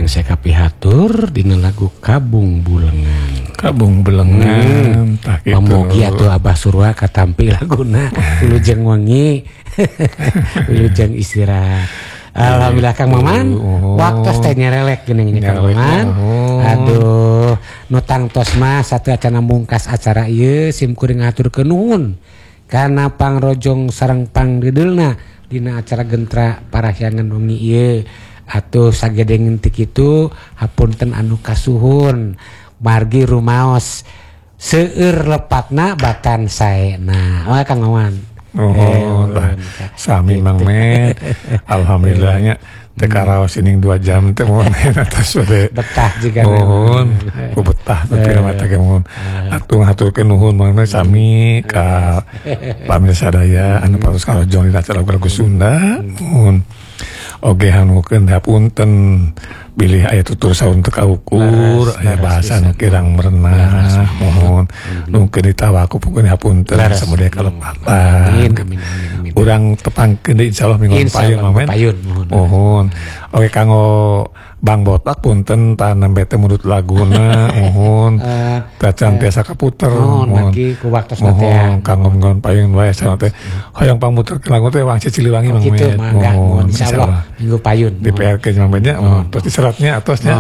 saya kapihatur dina lagu Kabung Bulengan. Kabung Bulengan. Pamogi atuh Abah Surwa katampi laguna Wilujeng wengi. Wilujeng istirahat. Alhamdulillah Kang Maman. Waktu teh nyerelek geuning Kang Maman. Aduh, nu tangtos mah satu acara mungkas acara ieu sim kuring ngaturkeun nuhun kana pangrojong sareng pangdideulna dina acara gentra parahyangan wengi ieu. Atuh sagedeng ti kitu hapunten anu kasuhun margi rumaos seueur lepatna batan saena. Oh Kang Maman. Sami Mang Met. Alhamdulillahnya teh karaos ini 2 jam teh mun atas bade betah juga nuhun ku betah tapi mata ge mun atuh ngaturkeun nuhun Mang Met sami ka pamirsa sadaya anu patos karojong dina acara lagu Sunda nuhun oge hanukeun hapunten bilih aya tutur saun teu kaukur aya bahasa nu kirang merenah mohon nu keur ditawakupukeun hapunten samudaya kalepatan urang tepangkeun deui insyaallah minggu payun Mang Met mohon oge kanggo Bang Botak punten tan nembe teh mudut laguna mohon tacan tiasa kaputer mohon lagi ku waktos teh kanggo nggon payun wae sana teh hoyong pamuterkeun lagu teh Wangsit Siliwangi Mang Met mohon insyaallah minggu payun di PRK Mang Met nya terus diseratnya atosnya